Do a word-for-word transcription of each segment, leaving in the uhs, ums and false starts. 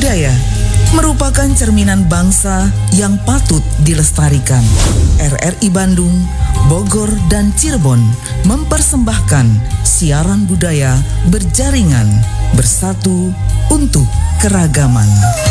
Budaya merupakan cerminan bangsa yang patut dilestarikan. R R I Bandung, Bogor, dan Cirebon mempersembahkan siaran budaya berjaringan, bersatu untuk keragaman.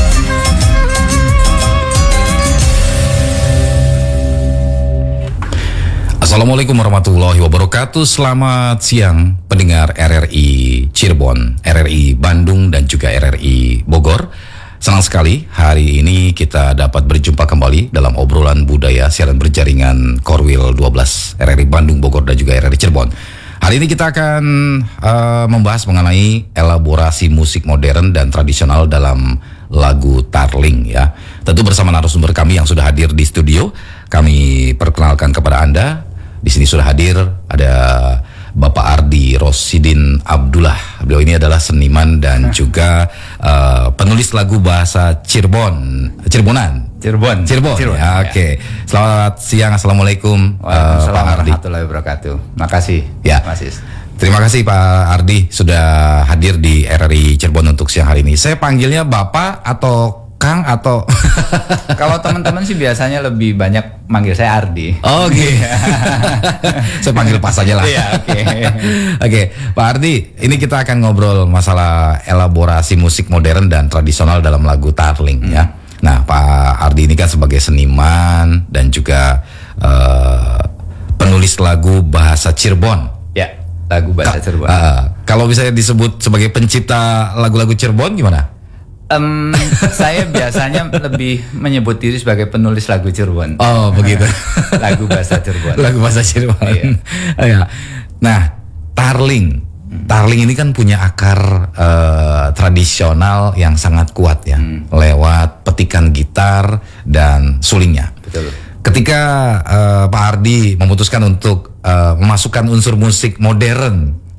Assalamualaikum warahmatullahi wabarakatuh. Selamat siang pendengar R R I Cirebon, R R I Bandung, dan juga R R I Bogor. Senang sekali hari ini kita dapat berjumpa kembali dalam obrolan budaya siaran berjaringan Korwil dua belas R R I Bandung, Bogor, dan juga R R I Cirebon. Hari ini kita akan uh, membahas mengenai elaborasi musik modern dan tradisional dalam lagu Tarling, ya. Tentu bersama narasumber kami yang sudah hadir di studio. Kami perkenalkan kepada Anda. Di sini sudah hadir ada Bapak Ardi Rosidin Abdullah. Beliau ini adalah seniman dan juga uh, penulis lagu bahasa Cirebon, Cirebonan, Cirebon, Cirebon. Cirebon. Ya, Oke, okay. Selamat siang, assalamualaikum. Waalaikumsalam uh, Pak Ardi. warahmatullahi wabarakatuh. Makasih, ya. Mas Is. Terima kasih Pak Ardi sudah hadir di R R I Cirebon untuk siang hari ini. Saya panggilnya Bapak atau Kang atau kalau teman-teman sih biasanya lebih banyak manggil saya Ardi. Oh, oke. Okay. Saya panggil Pas aja lah. Iya, oke. Oke, okay. Pak Ardi, ini kita akan ngobrol masalah elaborasi musik modern dan tradisional dalam lagu Tarling, hmm. ya. Nah, Pak Ardi ini kan sebagai seniman dan juga uh, penulis lagu bahasa Cirebon. Ya, lagu bahasa Ka- Cirebon. Uh, kalau bisa disebut sebagai pencipta lagu-lagu Cirebon gimana? Um, saya biasanya lebih menyebut diri sebagai penulis lagu Cirebon. Oh, begitu. Lagu bahasa Cirebon. Lagu bahasa Cirebon. Iya. Nah, Tarling. Tarling ini kan punya akar uh, tradisional yang sangat kuat, ya. Hmm. Lewat petikan gitar dan sulingnya. Betul. Ketika uh, Pak Ardi memutuskan untuk uh, memasukkan unsur musik modern,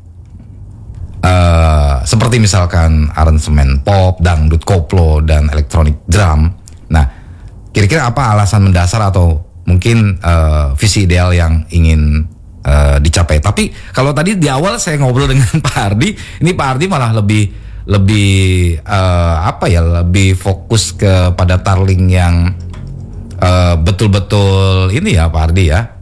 Uh, seperti misalkan aransemen pop, dangdut, koplo, dan elektronik drum. Nah, kira-kira apa alasan mendasar atau mungkin uh, visi ideal yang ingin uh, dicapai? Tapi kalau tadi di awal saya ngobrol dengan Pak Ardi, ini Pak Ardi malah lebih lebih uh, apa ya? Lebih fokus kepada Tarling yang uh, betul-betul ini ya, Pak Ardi, ya.